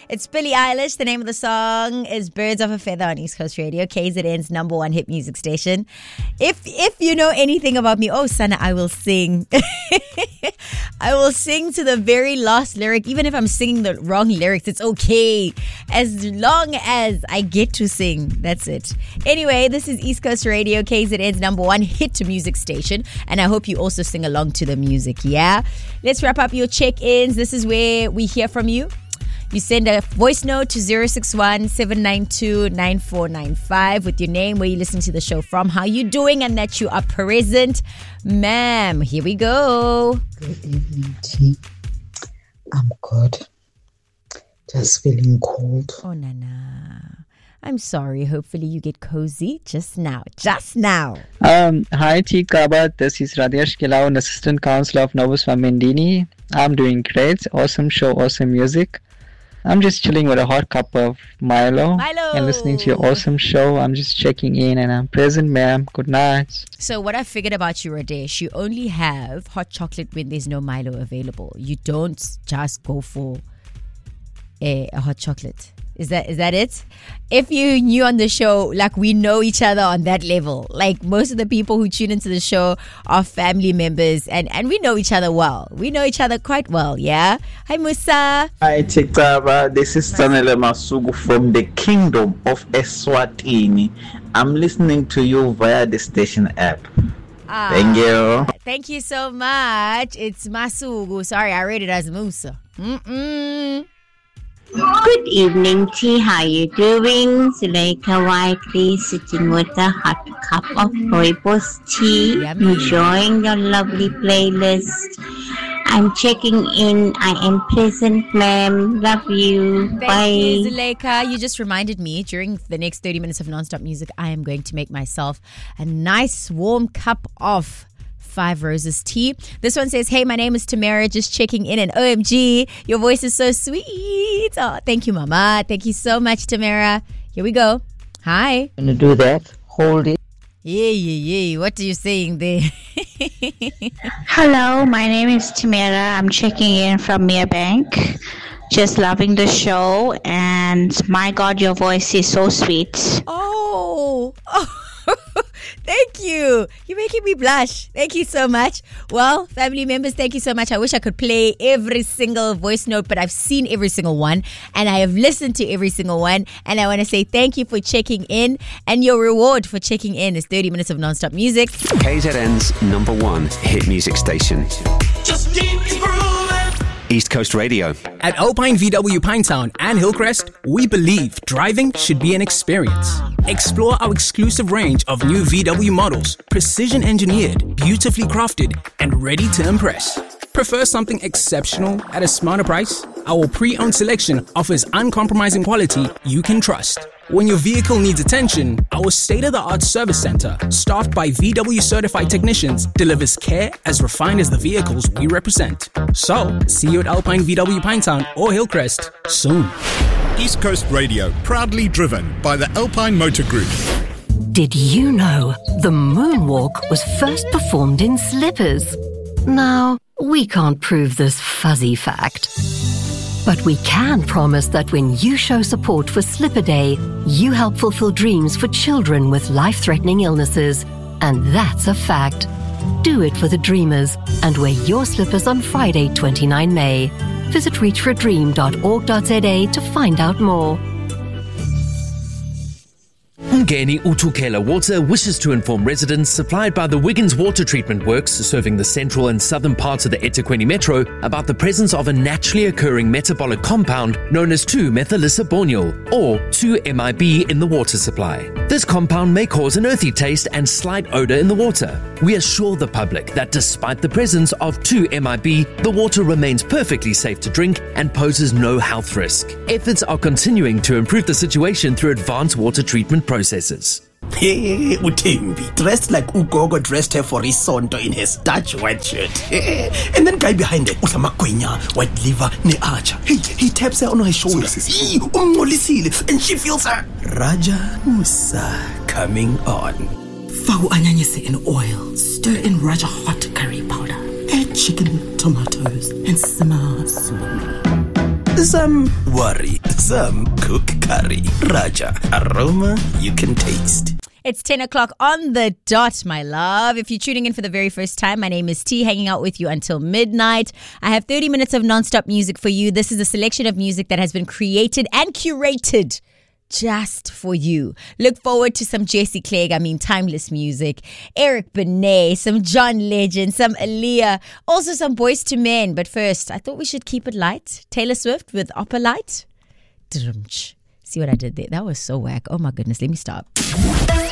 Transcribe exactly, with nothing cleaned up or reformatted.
It's Billie Eilish. The name of the song is Birds of a Feather on East Coast Radio, K Z N's number one hit music station. If if you know anything about me, oh, Sana, I will sing. I will sing to the very last lyric. Even if I'm singing the wrong lyrics, it's okay. As long as I get to sing, that's it. Anyway, this is East Coast Radio, K Z N's number one hit music station. And I hope you also sing along to the music, yeah? Let's wrap up your check-ins. This is where we hear from you. You send a voice note to zero six one, seven nine two, nine four nine five with your name, where you listen to the show from, how you doing, and that you are present. Ma'am, here we go. Good evening, T. I'm good. Just feeling cold. Oh, Nana. I'm sorry. Hopefully you get cozy just now. Just now. Um, hi, T. Kabat. This is Radesh Kilau, an assistant counselor of Novus Famendini. I'm doing great. Awesome show, awesome music. I'm just chilling with a hot cup of Milo, Milo and listening to your awesome show. I'm just checking in and I'm present, ma'am. Good night. So what I figured about you, Radesh, you only have hot chocolate when there's no Milo available. You don't just go for a, a hot chocolate. Is that is that it? If you knew on the show, like, we know each other on that level. Like, most of the people who tune into the show are family members, and, and we know each other well. We know each other quite well, yeah? Hi, Musa. Hi, Chikaba. This is Sanele Masugu from the Kingdom of Eswatini. I'm listening to you via the station app. Ah, thank you. Thank you so much. It's Masugu. Sorry, I read it as Musa. Mm-mm. Good evening, T. How you doing? Zuleika Whiteley, sitting with a hot cup of rooibos tea, Yummy. Enjoying your lovely playlist. I'm checking in. I am present, ma'am. Love you. Thank Bye. you, Zuleika. You just reminded me, during the next thirty minutes of non-stop music, I am going to make myself a nice warm cup of Five Roses tea. This one says, hey, my name is Tamara, just checking in, and O M G, your voice is so sweet. Oh, thank you, Mama. Thank you so much, Tamara. Here we go. Hi. I'm going to do that. Hold it. Yeah, yeah, yeah. What are you saying there? Hello, my name is Tamara. I'm checking in from Merebank. Just loving the show, and my God, your voice is so sweet. Oh, oh. Thank you. You're making me blush. Thank you so much. Well, family members, thank you so much. I wish I could play every single voice note, but I've seen every single one and I have listened to every single one. And I want to say thank you for checking in. And your reward for checking in is thirty minutes of non-stop music. K Z N's number one hit music station. Just keep grooving. East Coast Radio. At Alpine V W Pinetown and Hillcrest, we believe driving should be an experience. Explore our exclusive range of new V W models, precision engineered, beautifully crafted, and ready to impress. Prefer something exceptional at a smarter price? Our pre-owned selection offers uncompromising quality you can trust. When your vehicle needs attention, our state-of-the-art service center, staffed by V W certified technicians, delivers care as refined as the vehicles we represent. So, see you at Alpine V W Pinetown or Hillcrest soon. East Coast Radio, proudly driven by the Alpine Motor Group. Did you know the moonwalk was first performed in slippers? Now, we can't prove this fuzzy fact. But we can promise that when you show support for Slipper Day, you help fulfill dreams for children with life-threatening illnesses. And that's a fact. Do it for the dreamers and wear your slippers on Friday, the twenty-ninth of May. Visit reach for a dream dot org dot z a to find out more. Umgeni Utukela Water wishes to inform residents supplied by the Wiggins Water Treatment Works serving the central and southern parts of the eThekwini Metro about the presence of a naturally occurring metabolic compound known as two methylisabonyl or two M I B in the water supply. This compound may cause an earthy taste and slight odor in the water. We assure the public that despite the presence of two M I B, the water remains perfectly safe to drink and poses no health risk. Efforts are continuing to improve the situation through advanced water treatment processes. Hey, Utembi, dressed like Ugogo dressed her for Isonto in her starch white shirt. And then guy behind her, Utamakwenya, white liver, ne archer. Hey, he taps her on her shoulder. Hey, and she feels her. Raja Musa coming on. Fagu anyanyese in oil, stir in Raja hot curry powder, add chicken, tomatoes, and simmer slowly. Some worry, some cook curry. Raja, aroma you can taste. It's ten o'clock on the dot, my love. If you're tuning in for the very first time, my name is T, hanging out with you until midnight. I have thirty minutes of non-stop music for you. This is a selection of music that has been created and curated just for you. Look forward to some Jesse Clegg, I mean timeless music, Eric Benet, some John Legend, some Aaliyah, also some Boys to Men. But first, I thought we should keep it light. Taylor Swift with Opera Light. See what I did there? That was so whack. Oh my goodness, let me stop.